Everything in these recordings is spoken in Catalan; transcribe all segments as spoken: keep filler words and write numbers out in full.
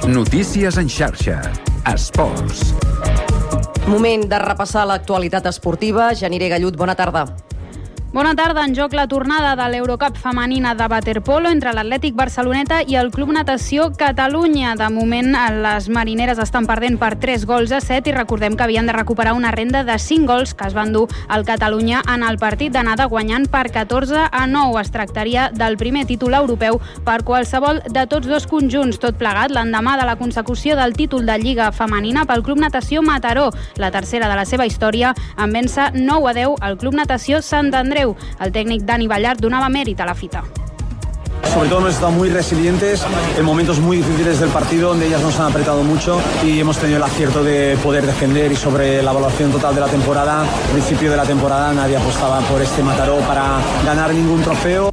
Notícies en xarxa. Esports. Moment de repassar l'actualitat esportiva. Janire Gallut, bona tarda. Bona tarda. En joc la tornada de l'Eurocup femenina de waterpolo entre l'Atlètic Barceloneta i el Club Natació Catalunya. De moment, les marineres estan perdent per tres gols a set i recordem que havien de recuperar una renda de cinc gols que es van dur al Catalunya en el partit d'anada, guanyant per catorze a nou. Es tractaria del primer títol europeu per qualsevol de tots dos conjunts. Tot plegat l'endemà de la consecució del títol de Lliga femenina pel Club Natació Mataró, la tercera de la seva història, en vèncer nou a deu al Club Natació Sant Andreu. El tècnic Dani Ballart donava mèrit a la fita. Sobre todo hemos estado muy resilientes en momentos muy difíciles del partido donde ellas nos han apretado mucho y hemos tenido el acierto de poder defender. Y sobre la evaluación total de la temporada, al principio de la temporada nadie apostaba por este Mataró para ganar ningún trofeo.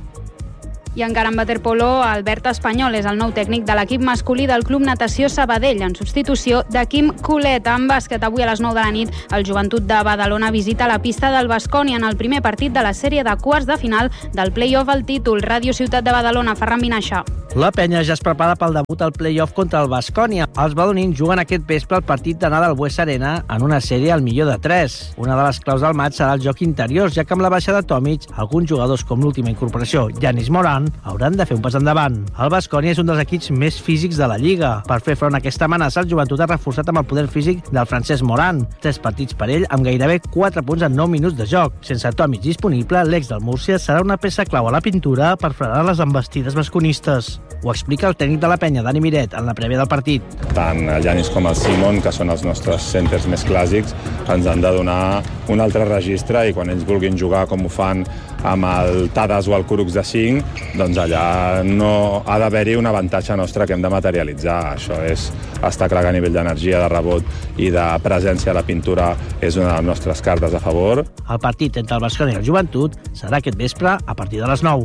I encara en waterpolo, Albert Espanyol és el nou tècnic de l'equip masculí del Club Natació Sabadell, en substitució de Quim Colet. En bàsquet, avui a les nou de la nit, el Joventut de Badalona visita la pista del Baskonia en el primer partit de la sèrie de quarts de final del play-off al títol. Ràdio Ciutat de Badalona, Ferran Vinaixa. La penya ja es prepara pel debut al play-off contra el Baskonia. Els badalonins juguen aquest vespre el partit d'anada al Buesa Arena en una sèrie al millor de tres. Una de les claus del maig serà el joc interior, ja que amb la baixa de Tomic, alguns jugadors com l'última incorporació, Yanis Moran, hauran de fer un pas endavant. El Baskonia és un dels equips més físics de la Lliga. Per fer front a aquesta amenaça, el Joventut ha reforçat amb el poder físic del Francesc Moran. Tres partits per ell, amb gairebé quatre punts en nou minuts de joc. Sense Tomic disponible, l'ex del Múrcia serà una peça clau a la pintura per frenar les embestides basconistes. Ho explica el tècnic de la penya, Dani Miret, en la prèvia del partit. Tant el Yanis com el Simon, que són els nostres centres més clàssics, ens han de donar un altre registre i quan ells vulguin jugar com ho fan amb el Tadas o el Kurucs de cinc, doncs allà no ha d'haver-hi un avantatge nostre que hem de materialitzar. Això és, està clar que a nivell d'energia, de rebot i de presència a la pintura és una de les nostres cartes a favor. El partit entre el Baskonia i el Joventut serà aquest vespre a partir de les nou.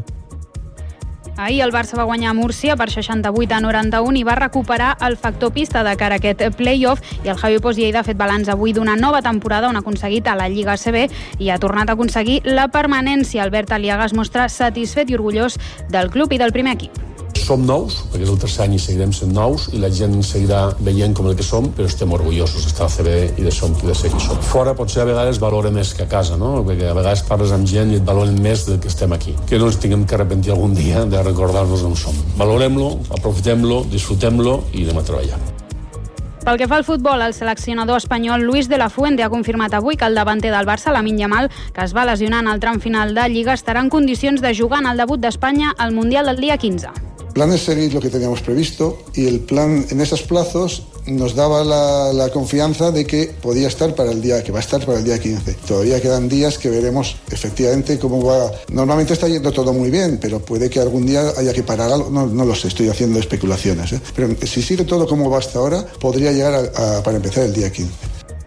Ahir el Barça va guanyar a Múrcia per seixanta-vuit a noranta-un i va recuperar el factor pista de cara a aquest play-off, i el Javi Pos Lleida ha fet balanç avui d'una nova temporada on ha aconseguit a la Lliga A C B i ha tornat a aconseguir la permanència. Albert Aliaga es mostra satisfet i orgullós del club i del primer equip. Som nous, perquè és el tercer any i seguirem sent nous i la gent seguirà veient com el que som, però estem orgullosos d'estar a C B i de som i de ser qui som. Fora potser a vegades valora més que a casa, no? Perquè a vegades parles amb gent i et valoren més del que estem aquí. Que no ens tinguem que arrepentir algun dia de recordar-nos on som. Valorem-lo, aprofitem-lo, disfrutem-lo i anem a treballar. Pel que fa al futbol, el seleccionador espanyol Luis de la Fuente ha confirmat avui que el davanter del Barça, Lamine Yamal, que es va lesionar en el tram final de Lliga, estarà en condicions de jugar en el debut d'Espanya al Mundial del dia quinze. El plan es seguir lo que teníamos previsto y el plan en esos plazos nos daba la, la confianza de que podía estar para el día, que va a estar para el día quince. Todavía quedan días que veremos efectivamente cómo va. Normalmente está yendo todo muy bien, pero puede que algún día haya que parar algo. No, no lo sé, estoy haciendo especulaciones, ¿eh? Pero si sigue todo como va hasta ahora, podría llegar a, a, para empezar el día quince.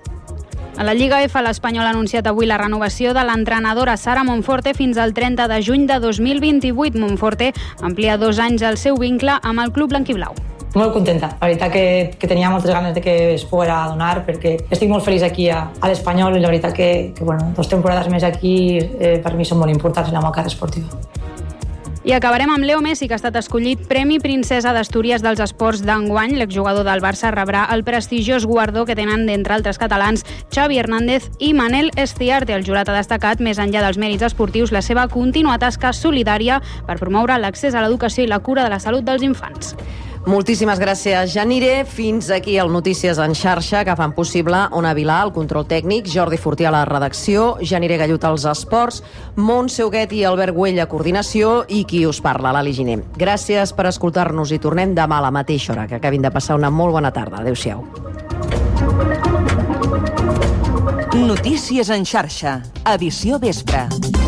A la Lliga F, l'Espanyol ha anunciat avui la renovació de l'entrenadora Sara Monforte fins al trenta de juny de dos mil vint-i-vuit. Monforte amplia dos anys el seu vincle amb el club blanquiblau. Molt contenta. La veritat que, que tenia moltes ganes de que es poguera donar, perquè estic molt feliç aquí a, a l'Espanyol i la veritat que, que bueno, dos temporades més aquí eh, per mi són molt importants en la meva carrera esportiva. I acabarem amb Leo Messi, que ha estat escollit Premi Princesa d'Astúries dels Esports d'enguany. L'exjugador del Barça rebrà el prestigiós guardó que tenen, d'entre altres catalans, Xavi Hernández i Manel Estiarte. El jurat ha destacat, més enllà dels mèrits esportius, la seva contínua tasca solidària per promoure l'accés a l'educació i la cura de la salut dels infants. Moltíssimes gràcies, Janire. Fins aquí el Notícies en xarxa, que fan possible Ona Vilà, el control tècnic, Jordi Fortí a la redacció, Janire Gallut als esports, Montse Huguet i Albert Güell a coordinació i qui us parla, l'Ali Giner. Gràcies per escoltar-nos i tornem demà a la mateixa hora. Que acabin de passar una molt bona tarda. Adéu-siau. Notícies en xarxa, edició vespre.